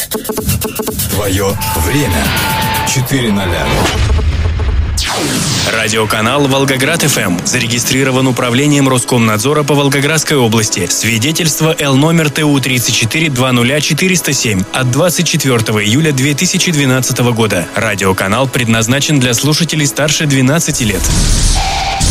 Твое время. 4:00. Радиоканал «Волгоград-ФМ» зарегистрирован управлением Роскомнадзора по Волгоградской области. Свидетельство Л номер ТУ-34-20-407 от 24 июля 2012 года. Радиоканал предназначен для слушателей старше 12 лет.